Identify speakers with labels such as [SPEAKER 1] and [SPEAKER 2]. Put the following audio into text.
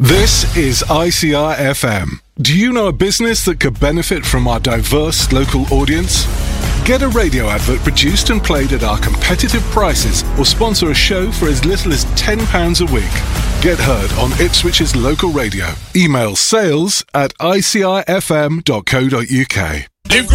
[SPEAKER 1] This is ICR FM. Do you know a business that could benefit from our diverse local audience? Get a radio advert produced and played at our competitive prices, or sponsor a show for as little as £10 a week. Get heard on Ipswich's local radio. Email sales@icrfm.co.uk.